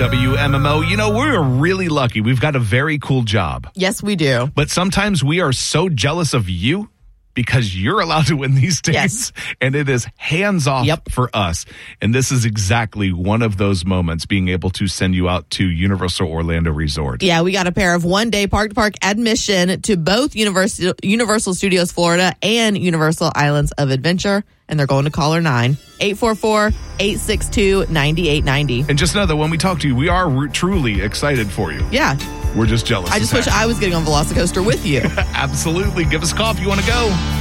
WMMO. You know, we're really lucky. We've got a very cool job. Yes, we do. But sometimes we are so jealous of you because you're allowed to win these tickets. Yes. And it is hands off for us. And this is exactly one of those moments, being able to send you out to Universal Orlando Resort. Yeah, we got a pair of one-day park-to-park admission to both Universal Studios Florida and Universal Islands of Adventure. And they're going to caller 9-844-862-9890. And just know that when we talk to you, we are truly excited for you. Yeah. We're just jealous. I just wish I was getting on Velocicoaster with you. Absolutely. Give us a call if you want to go.